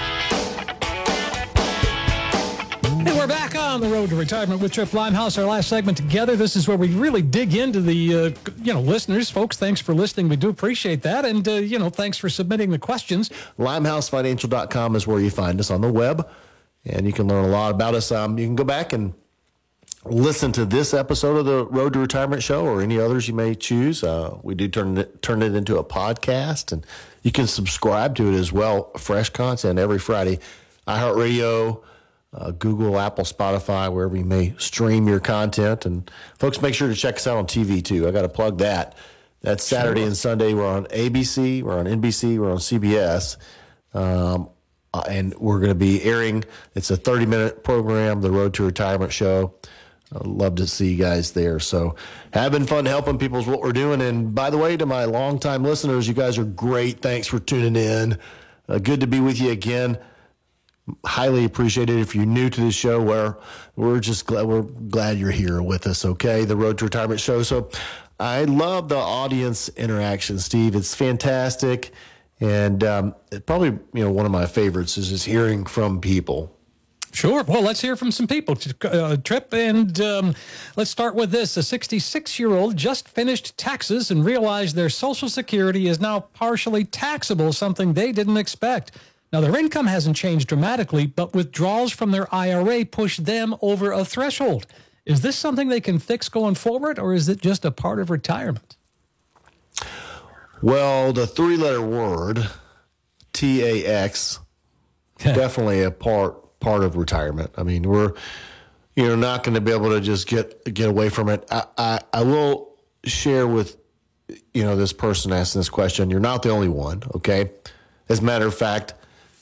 And we're back on The Road to Retirement with Tripp Limehouse, our last segment together. This is where we really dig into the, uh, you know, listeners. Folks, thanks for listening. We do appreciate that. And, uh, you know, thanks for submitting the questions. limehouse financial dot com is where you find us on the web. And you can learn a lot about us. Um, you can go back and listen to this episode of the Road to Retirement Show or any others you may choose. Uh, we do turn it, turn it into a podcast, and you can subscribe to it as well. Fresh content every Friday. iHeartRadio, uh, Google, Apple, Spotify, wherever you may stream your content. And folks, make sure to check us out on T V too. I got to plug that. That's Saturday sure. and Sunday. We're on A B C, we're on N B C, we're on C B S. Um, Uh, and we're going to be airing, it's a thirty-minute program, the Road to Retirement Show. I'd love to see you guys there. So having fun helping people is what we're doing. And by the way, to my longtime listeners, you guys are great. Thanks for tuning in. Uh, good to be with you again. Highly appreciated. If you're new to the show, where we're just glad, we're glad you're here with us, okay? The Road to Retirement Show. So I love the audience interaction, Steve. It's fantastic. And um, probably, you know, one of my favorites is just hearing from people. Sure. Well, let's hear from some people, uh, Tripp. And um, let's start with this. A sixty-six-year-old just finished taxes and realized their Social Security is now partially taxable, something they didn't expect. Now, their income hasn't changed dramatically, but withdrawals from their I R A push them over a threshold. Is this something they can fix going forward, or is it just a part of retirement? Well, the three-letter word, T A X, definitely a part part of retirement. I mean, we're you know not going to be able to just get get away from it. I, I I will share with you know, this person asking this question. You're not the only one, okay? As a matter of fact,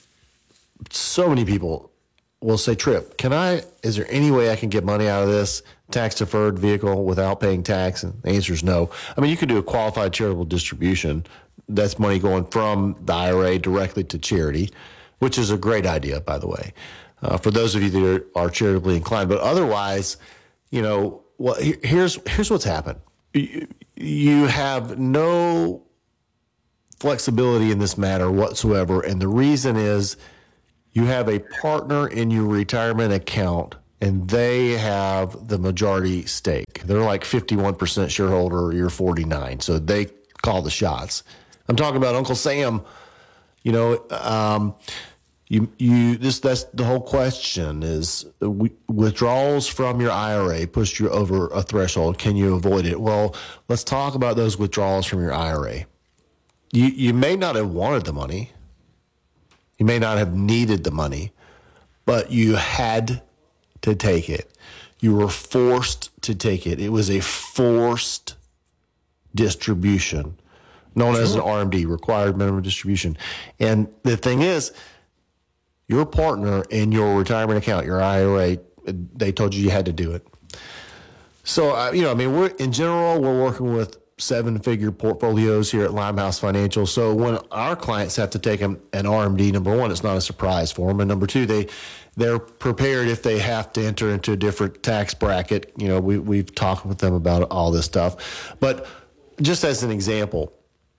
so many people will say, Trip, can I, is there any way I can get money out of this tax-deferred vehicle without paying tax? And the answer is no. I mean, you could do a qualified charitable distribution. That's money going from the I R A directly to charity, which is a great idea, by the way, uh, for those of you that are, are charitably inclined. But otherwise, you know, well, here's here's what's happened. You, you have no flexibility in this matter whatsoever, and the reason is you have a partner in your retirement account, and they have the majority stake. They're like fifty-one percent shareholder, you're forty-nine, so they call the shots. I'm talking about Uncle Sam. You know, um, you you this that's the whole question is we, withdrawals from your I R A push you over a threshold. Can you avoid it? Well, let's talk about those withdrawals from your I R A. You you may not have wanted the money. You may not have needed the money, but you had to take it. You were forced to take it. It was a forced distribution, known sure. as an R M D, required minimum distribution. And the thing is, your partner in your retirement account, your I R A, they told you you had to do it. So, uh, you know, I mean, we're in general, we're working with seven-figure portfolios here at Limehouse Financial. So when our clients have to take an, an R M D, number one, it's not a surprise for them. And number two, they, they're prepared if they have to enter into a different tax bracket. You know, we, we've talked with them about all this stuff. But just as an example,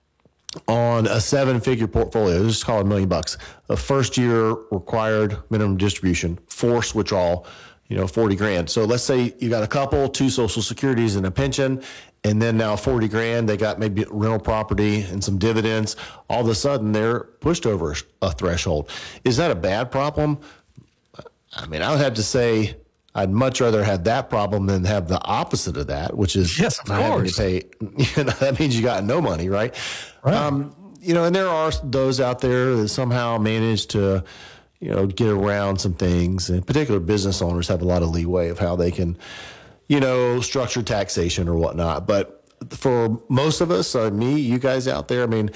on a seven-figure portfolio, just call it a million bucks, a first-year required minimum distribution, forced withdrawal, you know, forty grand. So let's say you got a couple, two Social Securities and a pension, and then now forty grand, they got maybe rental property and some dividends. All of a sudden, they're pushed over a threshold. Is that a bad problem? I mean, I would have to say I'd much rather have that problem than have the opposite of that, which is yes, of not having course. to pay. You know, that means you got no money, right? Right. Um, you know, and there are those out there that somehow manage to, you know, get around some things. And particular business owners have a lot of leeway of how they can, you know, structure taxation or whatnot. But for most of us, uh, me, you guys out there, I mean,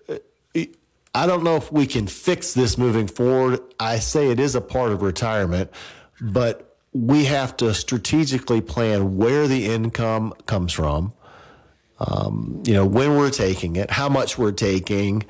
I don't know if we can fix this moving forward. I say it is a part of retirement, but we have to strategically plan where the income comes from, um, you know, when we're taking it, how much we're taking,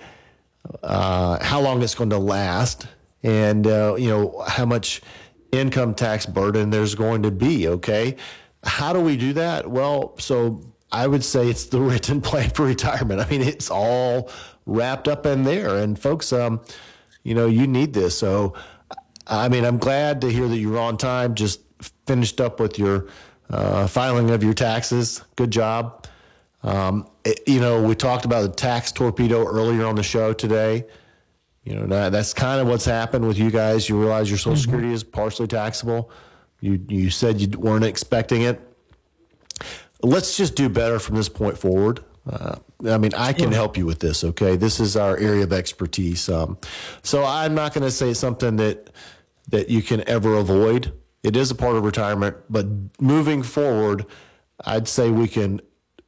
uh, how long it's going to last, and, uh, you know, how much income tax burden there's going to be, okay? How do we do that? Well, so I would say it's the written plan for retirement. I mean, it's all wrapped up in there. And folks, um, you know, you need this. So, I mean, I'm glad to hear that you were on time, just finished up with your uh, filing of your taxes. Good job. Um, it, you know, we talked about the tax torpedo earlier on the show today. You know, that, that's kind of what's happened with you guys. You realize your Social mm-hmm. Security is partially taxable. You you said you weren't expecting it. Let's just do better from this point forward. Uh, I mean, I can help you with this, okay? This is our area of expertise. Um, so I'm not going to say something that that you can ever avoid. It is a part of retirement, but moving forward, I'd say we can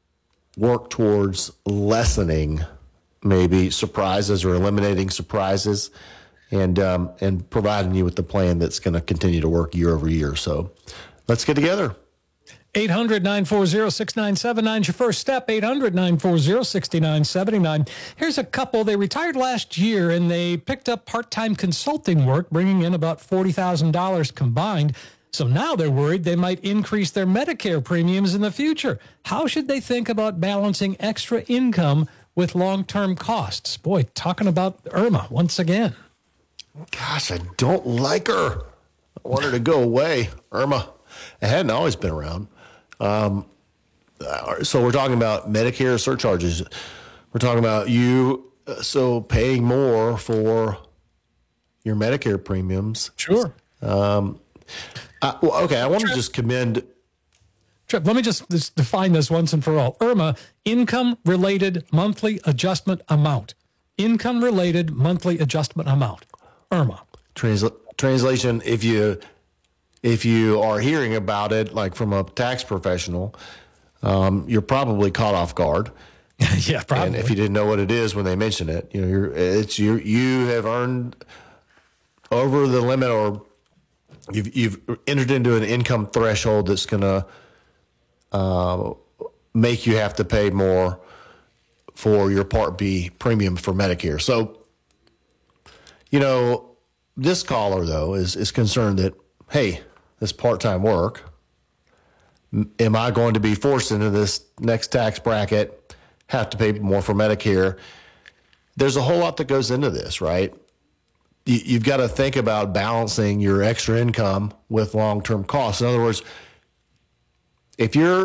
work towards lessening maybe surprises or eliminating surprises, and um, and providing you with the plan that's going to continue to work year over year. So let's get together. eight hundred, nine four zero, six nine seven nine is your first step. eight hundred, nine four zero, six nine seven nine. Here's a couple. They retired last year, and they picked up part-time consulting work, bringing in about forty thousand dollars combined. So now they're worried they might increase their Medicare premiums in the future. How should they think about balancing extra income with long-term costs? Boy, talking about Irma once again. Gosh, I don't like her. I want her to go away. Irma. It hadn't always been around. Um, so we're talking about Medicare surcharges. We're talking about you, uh, so paying more for your Medicare premiums. Sure. Um, I, well, okay, I want to just commend. Trip, let me just, just define this once and for all. Irma, income-related monthly adjustment amount. Income-related monthly adjustment amount. Irma. Transla- translation, if you... If you are hearing about it, like from a tax professional, um, you're probably caught off guard. Yeah, probably. And if you didn't know what it is when they mention it, you know, you're it's you you have earned over the limit, or you've you've entered into an income threshold that's going to uh, make you have to pay more for your Part B premium for Medicare. So, you know, this caller though is is concerned that, hey, this part-time work, am I going to be forced into this next tax bracket? Have to pay more for Medicare. There's a whole lot that goes into this, right? You, you've got to think about balancing your extra income with long-term costs. In other words, if you're